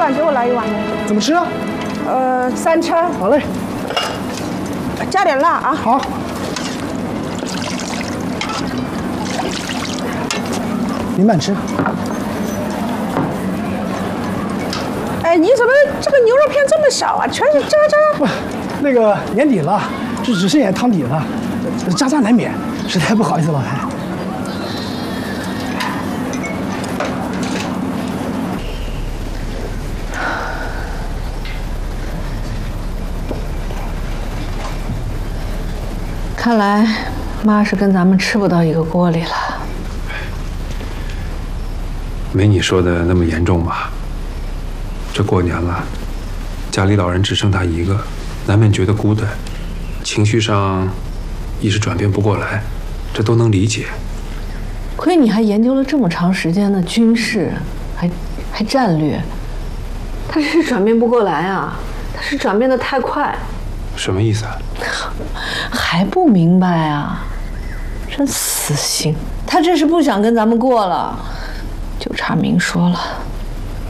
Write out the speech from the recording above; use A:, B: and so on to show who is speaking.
A: 碗，给我来一碗。
B: 怎么吃啊
A: 3叉。
B: 好嘞，
A: 加点辣啊。
B: 好。您慢吃。
A: 哎，你怎么这个牛肉片这么少啊？全是渣渣。
B: 不，那个年底了，就只剩下汤底了，渣渣难免，实在不好意思，老谭。
C: 看来妈是跟咱们吃不到一个锅里了。
D: 没你说的那么严重吧？这过年了，家里老人只剩他一个，难免觉得孤单，情绪上一时转变不过来，这都能理解。
C: 亏你还研究了这么长时间的军事，还战略，他是转变不过来啊，他是转变的太快。
D: 什么意思啊？
C: 还不明白啊？真死心！他这是不想跟咱们过了，就差明说了。